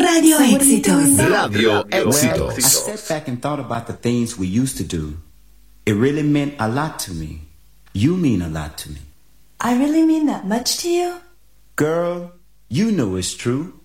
Radio Éxitos. Radio Éxitos. Well, I sat back and thought about the things we used to do. It really meant a lot to me. You mean a lot to me. I really mean that much to you? Girl, you know it's true.